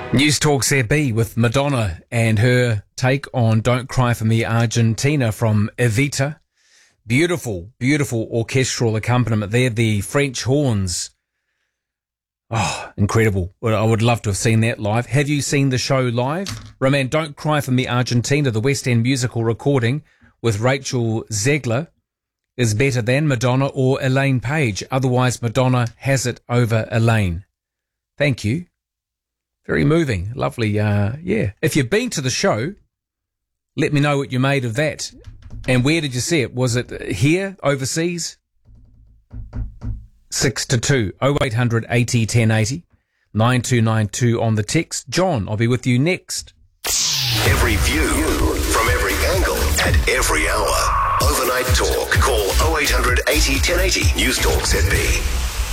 News Talk ZB with Madonna and her take on Don't Cry For Me Argentina from Evita. Beautiful, beautiful orchestral accompaniment there. The French horns. Oh, incredible. I would love to have seen that live. Have you seen the show live? Roman, Don't Cry For Me Argentina, the West End musical recording with Rachel Zegler is better than Madonna or Elaine Page. Otherwise, Madonna has it over Elaine. Thank you. Very moving. Lovely. Yeah. If you've been to the show, let me know what you made of that. And where did you see it? Was it here, overseas? 6-2, 0800 80 1080, 9292 on the text. John, I'll be with you next. Every view, from every angle, at every hour. Overnight Talk. Call 0800 80 1080. News Talk ZB.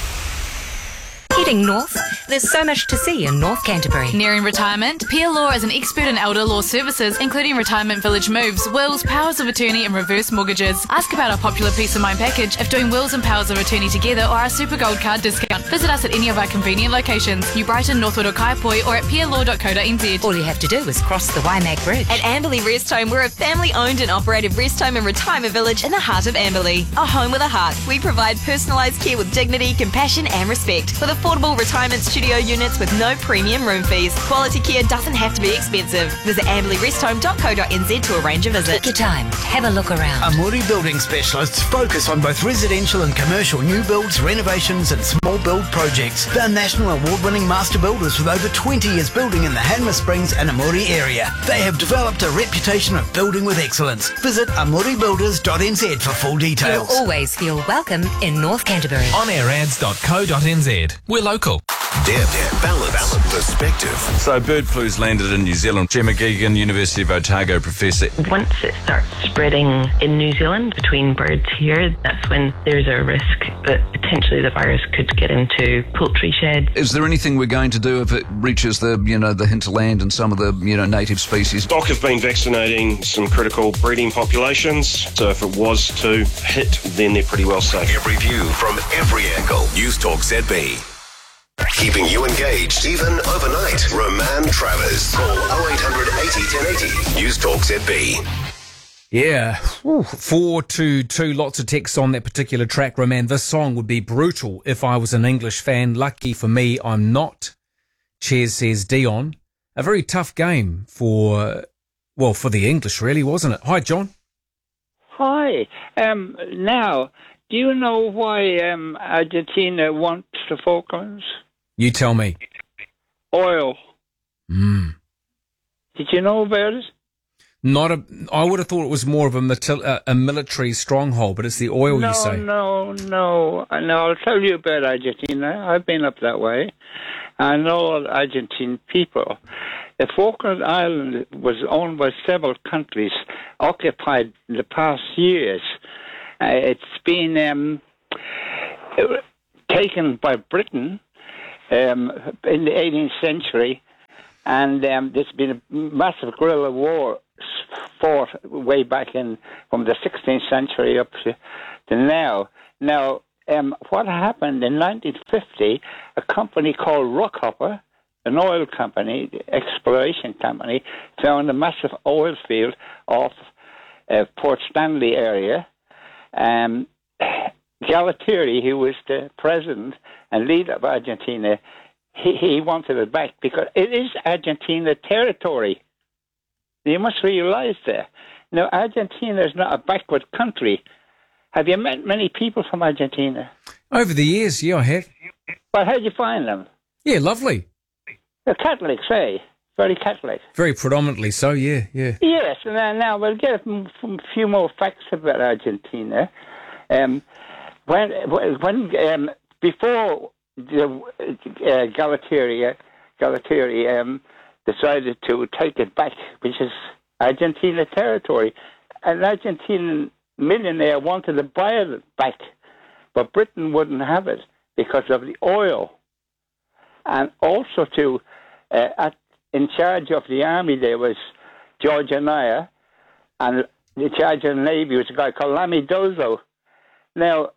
Heading north, there's so much to see in North Canterbury. Nearing retirement, Pia Law is an expert in elder law services, including retirement village moves, wills, powers of attorney and reverse mortgages. Ask about our popular Peace of Mind package if doing wills and powers of attorney together or our Super Gold card discount. Visit us at any of our convenient locations, New Brighton, Northwood or Kaiapoi, or at pialaw.co.nz. All you have to do is cross the Waimak Bridge. At Amberley Rest Home, we're a family-owned and operated rest home and retirement village in the heart of Amberley. A home with a heart. We provide personalised care with dignity, compassion and respect. With affordable retirement studio units with no premium room fees. Quality care doesn't have to be expensive. Visit amberleyrest.home.co.nz to arrange a visit. Take your time. Have a look around. Amuri Building Specialists focus on both residential and commercial new builds, renovations and small build projects. They're national award-winning master builders with over 20 years building in the Hanmer Springs and Amuri area. They have developed a reputation of building with excellence. Visit amuribuilders.nz for full details. You'll always feel welcome in North Canterbury. onAirAds.co.nz. We're local. Depth, balance, perspective. So bird flu's landed in New Zealand. Gemma Geegan, University of Otago professor. Once it starts spreading in New Zealand between birds here, that's when there's a risk that potentially the virus could get into poultry sheds. Is there anything we're going to do if it reaches the hinterland and some of the, native species? Stock have been vaccinating some critical breeding populations, so if it was to hit, then they're pretty well safe. Every view from every angle. News Talk ZB. Keeping you engaged, even overnight. Roman Travers. Call 0800 80 1080. News Talk ZB. Yeah, 422, lots of text on that particular track. Roman, this song would be brutal if I was an English fan. Lucky for me, I'm not. Cheers, says Dion. A very tough game for the English, really, wasn't it? Hi, John. Hi. Now, do you know why Argentina wants the Falklands? You tell me. Oil. Did you know about it? I would have thought it was more of a military stronghold, but it's the oil, you say. No. I'll tell you about Argentina. I've been up that way. I know Argentine people. The Falkland Island was owned by several countries, occupied in the past years. It's been taken by Britain in the 18th century, and there's been a massive guerrilla war fought way back from the 16th century up to now. Now, what happened in 1950, a company called Rockhopper, an oil company, exploration company, found a massive oil field off Port Stanley area. Galtieri, who was the president and leader of Argentina, he wanted it back because it is Argentina territory. You must realize that. Now, Argentina is not a backward country. Have you met many people from Argentina? Over the years, yeah, I have. But how do you find them? Yeah, lovely. They're Catholics, eh? Very Catholic. Very predominantly so, yeah. Yes, and now we'll get a few more facts about Argentina. Before Galtieri decided to take it back, which is Argentina territory, an Argentinian millionaire wanted to buy it back, but Britain wouldn't have it because of the oil. And also in charge of the army there was George Anaya, and in charge of the Navy was a guy called Lamidoso. Now,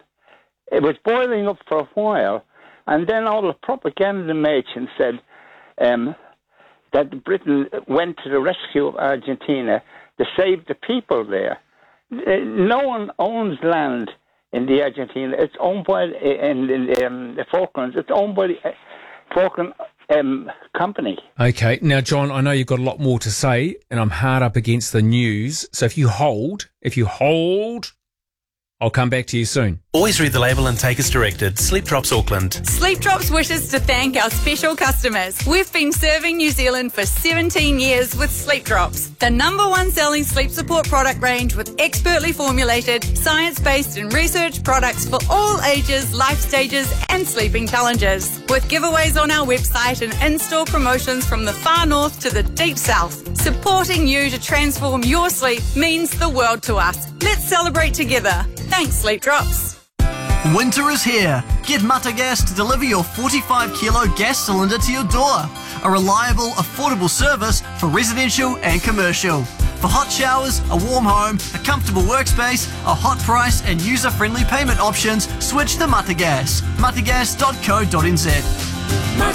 it was boiling up for a while, and then all the propaganda merchants said, that Britain went to the rescue of Argentina to save the people there. No one owns land in the Argentina. It's owned by the Falklands. It's owned by the Falkland company. Okay. Now, John, I know you've got a lot more to say, and I'm hard up against the news. So if you hold, I'll come back to you soon. Always read the label and take as directed. Sleep Drops Auckland. Sleep Drops wishes to thank our special customers. We've been serving New Zealand for 17 years with Sleep Drops, the #1 selling sleep support product range with expertly formulated, science-based and research products for all ages, life stages and sleeping challenges. With giveaways on our website and in-store promotions from the far north to the deep south, supporting you to transform your sleep means the world to us. Let's celebrate together. Thanks, Sleep Drops. Winter is here. Get Mata Gas to deliver your 45-kilo gas cylinder to your door. A reliable, affordable service for residential and commercial. For hot showers, a warm home, a comfortable workspace, a hot price and user-friendly payment options, switch to Mata Gas. matagas.co.nz.